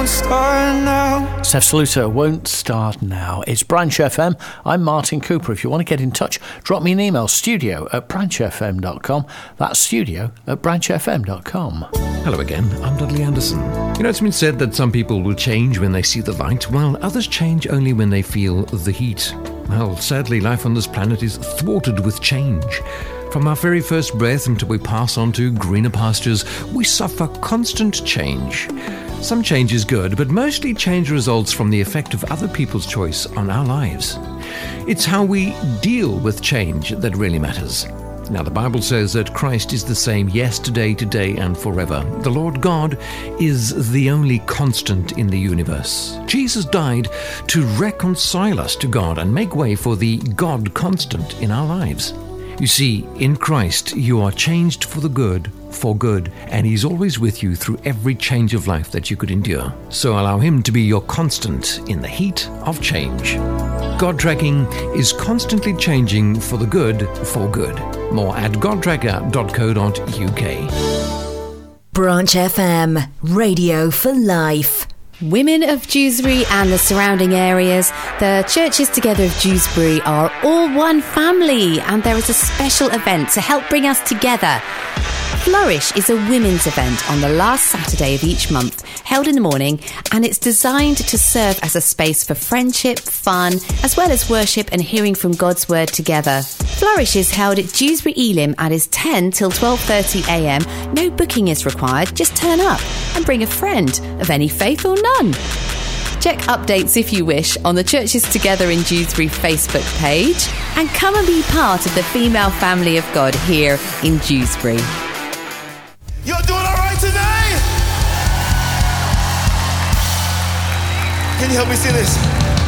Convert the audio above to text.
won't start now. Seth Saluto, Won't Start Now. It's Branch FM. I'm Martin Cooper. If you want to get in touch, drop me an email, studio@branchfm.com. That's studio@branchfm.com. Hello again, I'm Dudley Anderson. You know, it's been said that some people will change when they see the light, while others change only when they feel the heat. Well, sadly, life on this planet is thwarted with change. From our very first breath until we pass on to greener pastures, we suffer constant change. Some change is good, but mostly change results from the effect of other people's choice on our lives. It's how we deal with change that really matters. Now, the Bible says that Christ is the same yesterday, today, and forever. The Lord God is the only constant in the universe. Jesus died to reconcile us to God and make way for the God constant in our lives. You see, in Christ, you are changed for the good, and He's always with you through every change of life that you could endure. So allow Him to be your constant in the heat of change. God Tracking is constantly changing for the good, More at godtracker.co.uk. Branch FM, radio for life. Women of Dewsbury and the surrounding areas, the Churches Together of Dewsbury are all one family, and there is a special event to help bring us together. Flourish is a women's event on the last Saturday of each month, held in the morning, and it's designed to serve as a space for friendship, fun, as well as worship and hearing from God's Word together. Flourish is held at Dewsbury Elim and is 10 till 12:30am. No booking is required, just turn up and bring a friend of any faith or none. Check updates if you wish on the Churches Together in Dewsbury Facebook page, and come and be part of the female family of God here in Dewsbury. You're doing all right today? Can you help me see this?